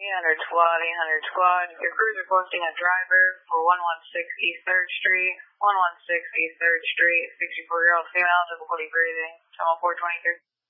800 squad, 800 squad. Your crews are posting a driver for 116 East 3rd Street, 116 East 3rd Street, 64-year-old female, difficulty breathing, 423.